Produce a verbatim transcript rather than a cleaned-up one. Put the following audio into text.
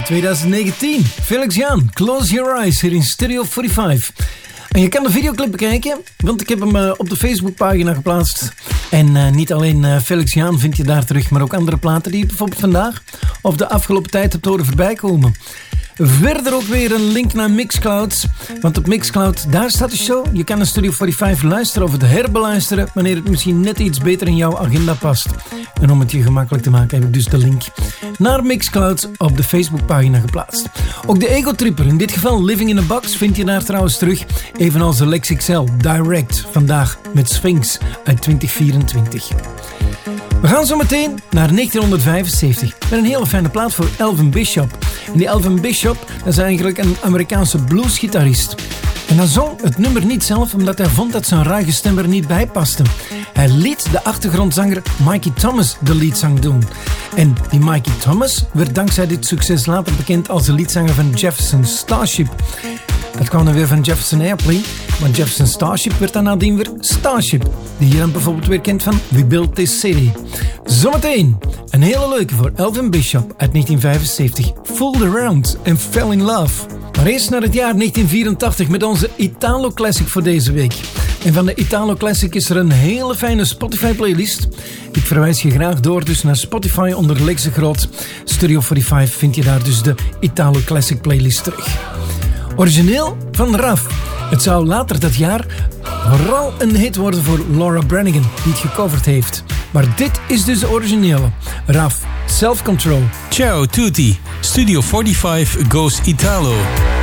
twintig negentien. Felix Jan, Close Your Eyes hier in Studio vijfenveertig. En je kan de videoclip bekijken, want ik heb hem uh, op de Facebookpagina geplaatst. En uh, niet alleen uh, Felix Jan vind je daar terug, maar ook andere platen die je bijvoorbeeld vandaag of de afgelopen tijd hebt horen voorbij komen. Verder ook weer een link naar Mixcloud. Want op Mixcloud, daar staat de show. Je kan een Studio vijfenveertig luisteren of het herbeluisteren wanneer het misschien net iets beter in jouw agenda past. En om het je gemakkelijk te maken heb ik dus de link naar Mixcloud op de Facebookpagina geplaatst. Ook de Ego Tripper, in dit geval Living in a Box, vind je daar trouwens terug. Evenals de Lex X L Direct, vandaag met Sphinx uit twintig vierentwintig. We gaan zo meteen naar negentienhonderdvijfenzeventig met een hele fijne plaat voor Elvin Bishop. En die Elvin Bishop, dat is eigenlijk een Amerikaanse bluesgitarist. En hij zong het nummer niet zelf, omdat hij vond dat zijn ruige stem er niet bij paste. Hij liet de achtergrondzanger Mikey Thomas de leadzang doen. En die Mikey Thomas werd dankzij dit succes later bekend als de leadzanger van Jefferson Starship. Dat kwam dan weer van Jefferson Airplane, maar Jefferson Starship werd dan nadien weer Starship, die je dan bijvoorbeeld weer kent van We Built This City. Zometeen een hele leuke voor Elvin Bishop uit negentien vijfenzeventig, Fooled Around and Fell in Love. Maar eerst naar het jaar negentien vierentachtig met onze Italo Classic voor deze week. En van de Italo Classic is er een hele fijne Spotify playlist. Ik verwijs je graag door dus naar Spotify onder Lex de Groot. Studio vijfenveertig vind je daar dus de Italo Classic playlist terug. Origineel van Raf. Het zou later dat jaar vooral een hit worden voor Laura Branigan, die het gecoverd heeft. Maar dit is dus de originele. Raf, Self Control. Ciao tutti. Studio vijfenveertig goes Italo.